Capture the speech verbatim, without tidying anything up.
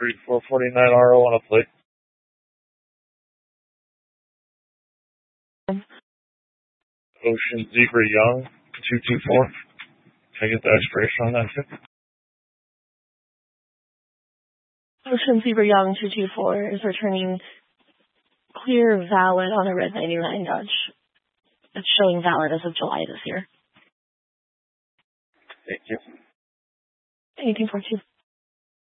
three four four nine R O on a plate. Ocean Zebra Young, two two four. Can I get the expiration on that too? Ocean Zebra Young, two two four, is returning clear valid on a red ninety-nine Dodge. It's showing valid as of July this year. Thank you. Anything for you.